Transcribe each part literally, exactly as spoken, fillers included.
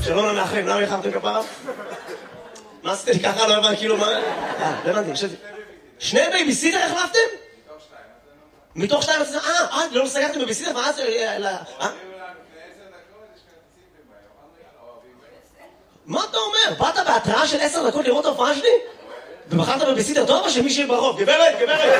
שלום למאחרים, למה יחרתם כפרה? מה עשיתם לי ככה? לא הבנתי, כאילו מה... אה, לא הבנתי, חשבתי. שני בייביסיטר החלפתם? מתוך שתיים. מתוך שתיים? אה, אה, לא סגרתם בייביסיטר? מה זה... אה? מה אתה אומר? באת בהתראה של עשר דקות לראות ההופעה שלי? ובחרת בבייביסיטר טוב או שמישהי ברוב? גברת, גברת!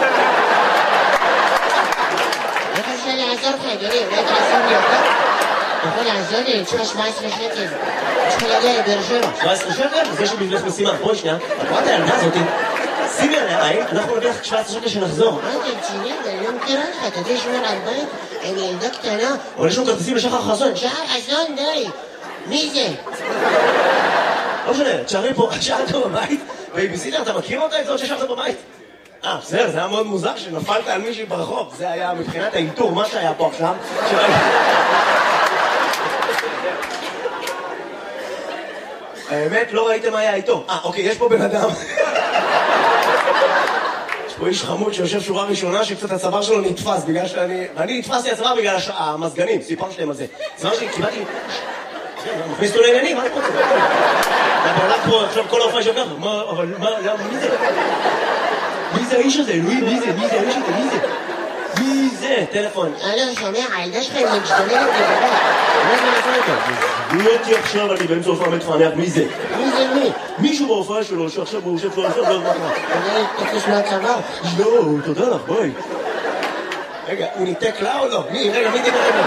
איך אפשר לעזור לך, אדוני? אולי תעזור לי אותה? אתה יכול לעזור לי? אני צריכה שבע עשרה שקל. צריכה להגיע לבאר שבע. שבע עשרה שקל? אז יש לי בשבילך משימה. בואי שנייה. את רואה את הילדה הזאתי? שימי עליה עין, אנחנו נביא לך שבע עשרה שקל שנחזור. מה אתה רציני? אני לא מכירה לך. אתה יודע שמור על בית? אני ילדה קטנה. אבל יש לנו כרטיסים לשחר חסון. שחר חסון, די. מי זה? לא משנה, תשארי פה, תשארת בבית. בייביסיטר, אתה מכיר אותה? את זאת ששארת בבית? אה, בסדר, זה היה מאוד מוזר שנפלת על מישהי ברחוב. זה היה מבחינת האינטור, מה שהיה פה עכשיו. האמת, לא ראיתם מה היה איתו. אה, אוקיי, יש פה בן אדם. יש פה איש חמוד שיושב שורה ראשונה שקצת הצוואר שלו נתפס בגלל שאני... ואני נתפסתי הצוואר בגלל המזגנים, סיפרתי להם על זה. הצוואר שלי, קיבלתי... מכניס אותו לעניינים, מה אני רוצה? אתה הולך פה עכשיו כל ההופעה שלך, מה, אבל מה, למה, מי זה? מי זה האיש הזה? אלוהים, מי זה? מי זה האיש הזה? מי זה? מי זה? טלפון. אלו, שומע, הילדה שלך היא משתוללת לבנה. מה זה נעשה איתו? מי אותי עכשיו, אני באמצע הופעה מתפענח, מי זה? מי זה מי? מישהו בהופעה שלו שעכשיו הוא יושב פה, עכשיו לא זמן מה. אולי תקיש מהצבא. לא, תודה לך, ביי. רגע, הוא ניתק לה או לא? מי? רגע, מי דיבר רגע?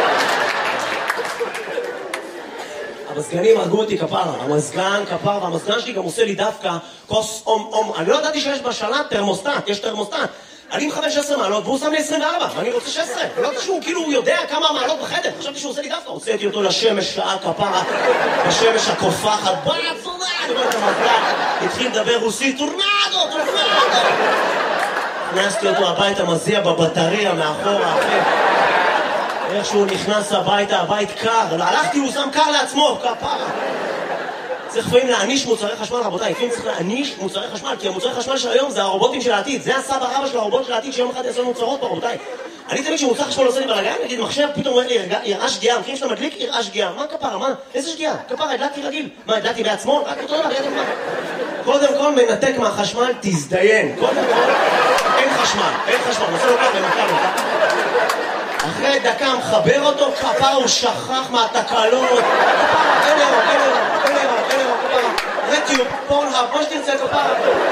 המזגנים הרגו אותי כפרה, המזגן כפרה, והמזגן שלי גם עושה לי דווקא כוס אום אום. אני לא ידעתי שיש בשלט תרמוסטט, יש תרמוסטט. אני מכוון שש עשרה מעלות והוא שם לי עשרים וארבע, ואני רוצה שש עשרה. לא יודעת שהוא כאילו יודע כמה מעלות בחדר, חשבתי שהוא עושה לי דווקא. הוצאתי אותו לשמש שעה כפרה, בשמש הקופחת, בוא יצונה, אני אומר את המזגן. התחיל לדבר רוסית, טורנדו, טורנדו. הכנסתי אותו הביתה, מזיע בבטריה מאחורה, אחרי. איך שהוא נכנס הביתה, הבית קר, הלכתי, הוא שם קר לעצמו, כפרה. צריך לפעמים להעניש מוצרי חשמל, רבותיי, לפעמים צריך להעניש מוצרי חשמל, כי המוצרי חשמל של היום זה הרובוטים של העתיד, זה הסבא רבא של הרובוט של העתיד שיום אחד יעשו מוצרות פה, רבותיי. אני תמיד שמוצר חשמל עושה לי בלגן, נגיד מחשב פתאום אומר לי, יראה שגיאה, מכירים שאתה מדליק, יראה שגיאה, מה כפרה, מה? איזה שגיאה? כפרה, הדלקתי רגיל, מה, הדלקתי בעצמו? רק אותו דבר, ידע מה? קודם כל מנתק מהחשמל, תזדיין, קודם כל, אין חשמל, אין חשמל, נעשה לו ככה, נתקע לו, אחרי דקה מחבר אותו, כפרה הוא שכח מהתקלות, כפרה, אין אירו, אין אירו, אין אירו, אין אירו, כפרה, רטיוב, פורנהאב, מה שתרצה כפרה.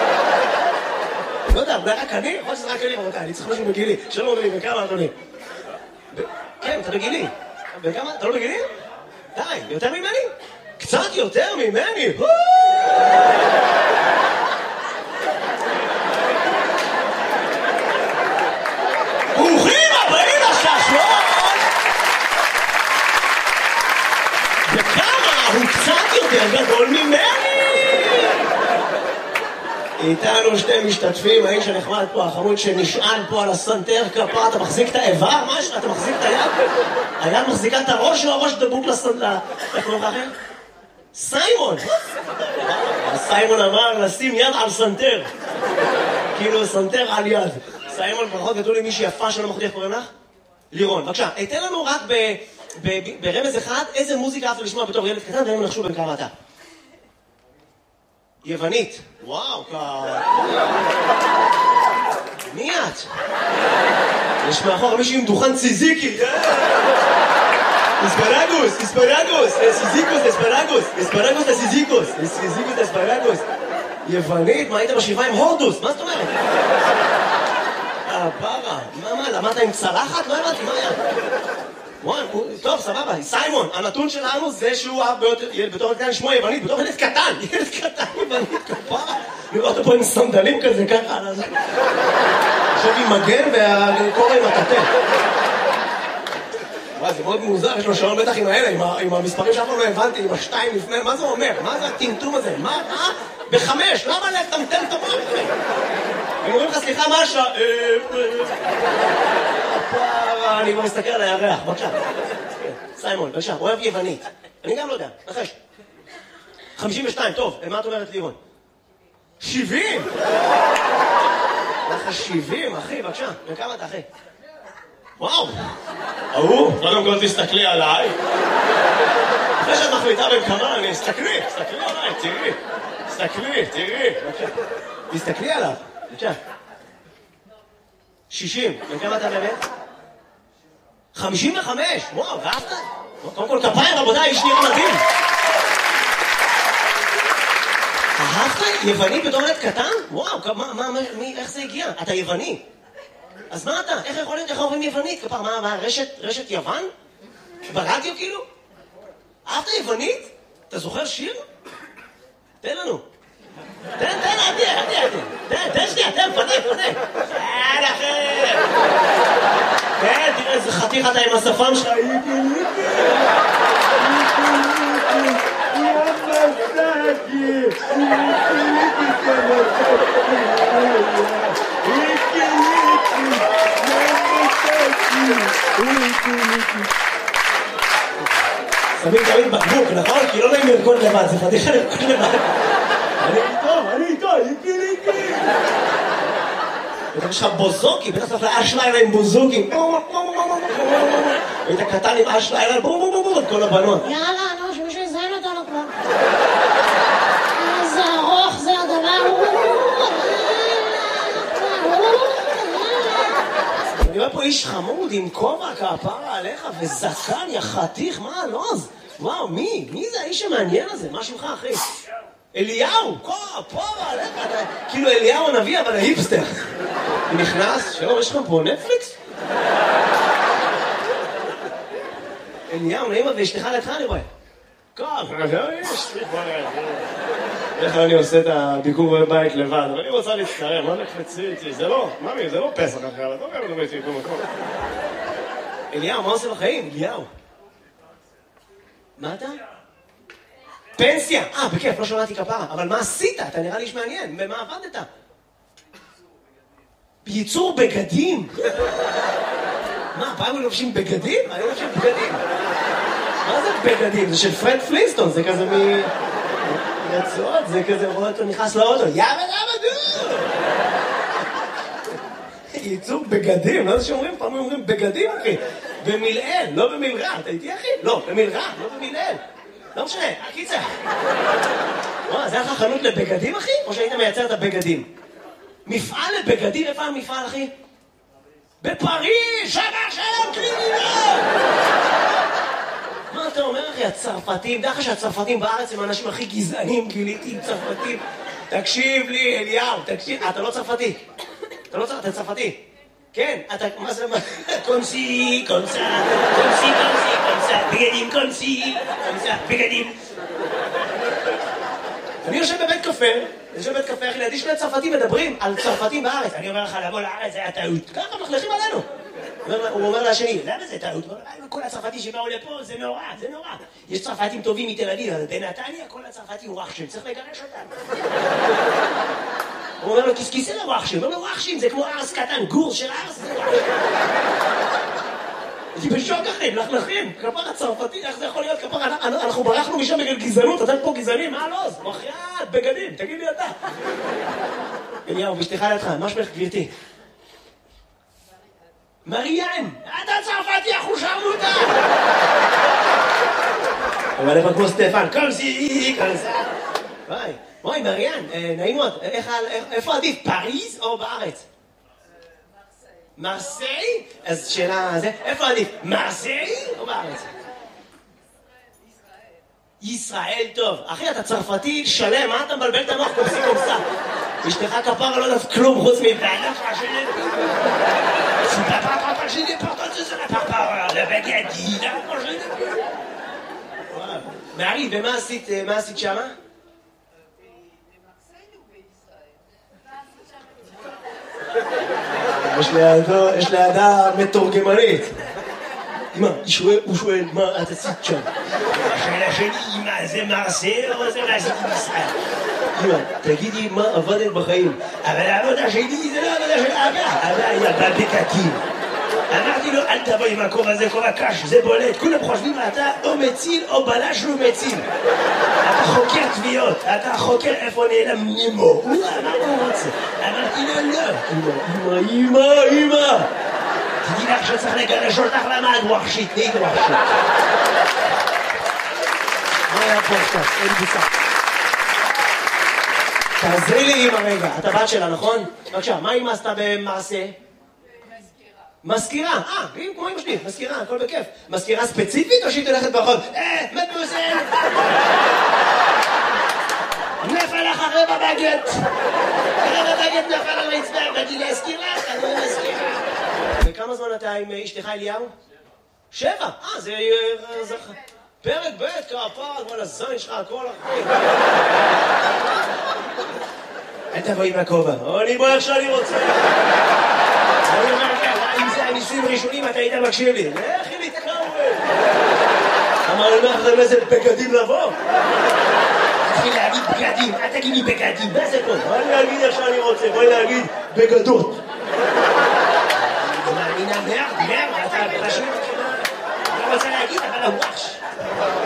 לא יודע, זה רק אני? יכול שזה רק אני, רבותיי, אני צריך משהו בגילי. שלום אדוני, בכמה אדוני? כן, אתה בגילי. בכמה? אתה לא בגילי? די, יותר ממני? קצת יותר ממני? ברוכים הבאים לשעשועון! וכמה הוא קצת יותר גדול ממני! איתנו שתי משתתפים, האיש הנחמד פה, החמוד שנשען פה על הסנטר כפה, אתה מחזיק את האיבר? משהו? אתה מחזיק את היד? היד מחזיקה את הראש או הראש דבוק לסנטר? איך קוראים לך אחר? סיימון! סיימון אמר לשים יד על סנטר. כאילו סנטר על יד. סיימון, ברכות גדול עם מישהי יפה שלא מחליט, קוראים לך? לירון, בבקשה, תן לנו רק ברמז אחד איזה מוזיקה אהבת לשמוע בתור ילד קטן, והם נחשו בין כמה אתה. יוונית. וואו, כ... מי את? יש מאחור מישהי עם דוכן ציזיקי. אספרגוס, אספרגוס, סיזיקוס, אספרגוס, אספרגוס לסיזיקוס, סיזיקוס אספרגוס. יוונית? מה היית בשבעה עם הורדוס? מה זאת אומרת? אה, פרה. מה, מה, למדת עם צלחת? לא הבנתי, מה היה? וואי, טוב, סבבה, סיימון, הנתון שלנו זה שהוא אהב בתור ילד קטן שמו יוונית, בתור ילד קטן, ילד קטן יוונית, כפרה. לראות פה עם סנדלים כזה, ככה, עכשיו עם מגן והקורא עם הטטה. וואי, זה מאוד מוזר, יש לו שעון בטח עם האלה, עם המספרים שאף פעם לא הבנתי, עם השתיים לפני, מה זה אומר? מה זה הטמטום הזה? מה? מה? בחמש, למה לטמטם את המוח? הם אומרים לך, סליחה, מה השעה? פרה, אני כבר מסתכל על הירח, בבקשה. סיימון, בבקשה, אוהב יוונית. אני גם לא יודע, נחש. חמישים ושתיים, טוב, מה את אומרת לירון? שבעים! לך שבעים, אחי, בבקשה. וכמה אתה, אחי? וואו! ההוא, קודם כל תסתכלי עליי. אחרי שאת מחליטה. בית"ר בן כמה, תסתכלי, תסתכלי עליי, תראי. תסתכלי, תראי. תסתכלי עליו. בבקשה. שישים. בן כמה אתה באמת? חמישים וחמש. וואו, ואהבת? קודם כל כפיים, רבותיי, איש נראה מדהים. אהבת? יווני בתור ילד קטן? וואו, מה, מה, מי, איך זה הגיע? אתה יווני. אז מה אתה? איך יכול להיות? איך אומרים יוונית? כפר, מה, מה, רשת, רשת יוון? ברדיו כאילו? אהבת יוונית? אתה זוכר שיר? תן לנו. תן, תן, עדי, עדי, עדי. תן, תן שנייה, תן, פנה, פנה. תן אחר. תן, תראה איזה חתיך אתה עם השפם שלך. שמים תמיד בקבוק, נכון? כי לא נעים לרקוד לבד, זה פתיחה לרקוד לבד. אני איתו, אני איתו, איתי, איתי. יש לך בוזוקי, בטח צריך לאש לילה עם בוזוקים. היית קטן עם אש לילה, בום בום בום בום, את כל הבנות. יאללה, נו, שמישהו יזיין אותנו כבר. איזה ארוך זה הדבר. אני רואה פה איש חמוד עם כובע כפרה עליך וזקן יחתיך, מה הלוז? וואו, מי? מי זה האיש המעניין הזה? מה שמך, אחי? אליהו, כפרה עליך, כאילו אליהו הנביא, אבל ההיפסטר. הוא נכנס, שלום, יש לך פה נטפליקס? אליהו, נעימה ואשתך לידך, אני רואה. כפרה, יש לי כבר... איך אני עושה את הביקור בבית לבד, אבל אני רוצה להצטרם, מה נקפצי איתי? זה לא, ממי, זה לא פסח אחר, אתה אומר, מדבר איתי במקום. אליהו, מה עושה בחיים? אליהו. מה אתה? פנסיה! אה, בכיף, לא שמעתי כפרה, אבל מה עשית? אתה נראה לי שמעניין, במה עבדת? בייצור בגדים? מה, פעם הם לובשים בגדים? אני לובשים בגדים. מה זה בגדים? זה של פרד פלינסטון, זה כזה מ... רצועות, זה כזה רואה אותו נכנס לאוטו, יאבא יאבא דו! ייצור בגדים, לא זה שאומרים, פעם אומרים בגדים, אחי. במילאל, לא במילרע, אתה איתי, אחי? לא, במילרע, לא במילאל. לא משנה, הקיצה. וואו, זה היה לך חנות לבגדים, אחי? או שהיית מייצר את הבגדים? מפעל לבגדים, איפה המפעל, אחי? בפריז, שמה שלום, קלינינה! מה אתה אומר, אחי? הצרפתים, דרך שהצרפתים בארץ הם האנשים הכי גזענים, גיליתי עם צרפתים. תקשיב לי, אליהו, תקשיב, אתה לא צרפתי. אתה לא צרפתי, אתה צרפתי. כן, אתה, מה זה, מה? קונסי, קונסה, קונסי, קונסי, קונסה, בגדים, קונסי, קונסה, בגדים. אני יושב בבית קפה, אני יושב בבית קפה, אחי, לידי שני צרפתים מדברים על צרפתים בארץ. אני אומר לך, לבוא לארץ, זה היה טעות. ככה מחלכים עלינו. הוא אומר לשני, למה זה טעות? כל הצרפתים שבאו לפה, זה נורא, זה נורא. יש צרפתים טובים מתל אביב, אבל בנתניה כל הצרפתים וואחשים, צריך לגרש אותם. הוא אומר לו, כיסכיסי לוואחשים, הוא אומר לו, וואחשים זה כמו ארס קטן, גור של ארס זה וואחשים. אני בשוק אחרי, מלכלכים, כפר הצרפתי, איך זה יכול להיות כפר? אנחנו ברחנו משם בגלל גזענות, אתם פה גזענים, מה לא? מחיית, בגדים, תגיד לי אתה. אליהו, בשתיך לידך, מה שמך גבירתי? מריאן, אתה צרפתי, אנחנו שרמוטה! אבל איפה כמו סטפן, קומסי, קומסה. וואי, וואי, מריאן, נעים מאוד, איפה עדיף, פריז או בארץ? מרסיי? אז שאלה, איפה עדיף, מרסיי או בארץ? ישראל טוב. אחי, אתה צרפתי שלם, מה אתה מבלבל את המוח קומסי קומסה? אשתך כפרה לא יודעת כלום חוץ מבעלה פרשנית. Je n'ai pas entendu ça par parole, le bagadi, là, moi je n'ai pas. Marie, ומה עשית, מה עשית שמה? יש לידה מתורגמנית. אמא, הוא שואל, מה את עשית שם? השאלה שלי, אמא, זה מרסיי או זה מה עשית בישראל? אמא, תגידי מה עבדת בחיים. אבל העבודה שלי זה לא עבודה של אבא. אבא היה בבקקים. אמרתי לו, אל תבוא עם הכובע הזה, כובע קש, זה בולט. כולם חושבים, אתה או מציל או בלש לא מציל. אתה חוקר תביעות, אתה חוקר איפה נעלם נימו. מה הוא רוצה? אמרתי לו, לא. אמא, אמא, אמא. תדעי לך שצריך לגרש אותך למעד ווחשית, נהיית ווחשית. היה פה עכשיו, אין בוסה. תעזרי לי עם הרגע, את הבת שלה, נכון? בבקשה, מה אמא עשתה במעשה? מזכירה, אה, כמו אמא שלי, מזכירה, הכל בכיף. מזכירה ספציפית או שהיא תלכת ברחוב? אה, מדמוזל! נפל לך רבע בגט! רבע בגט נפל על רצפה, באתי להזכיר לך, אני מזכירה. וכמה זמן אתה עם אשתך אליהו? שבע, אה, זה... פרק ב' כפר, כל הזין שלך, הכל אחרי. אל תבואי מהכובע, אני בוא איך שאני רוצה. אני אומר לך, אם זה הניסויים הראשונים, אתה היית מקשיב לי. לכי להתקרב. אמר לי, מה אחרי איזה בגדים לבוא? תתחיל להגיד בגדים, אל תגיד לי בגדים, מה זה פה? בואי להגיד איך שאני רוצה, בואי להגיד בגדות. אני נמר, נמר, אתה פשוט... אני רוצה להגיד, אבל הוואש.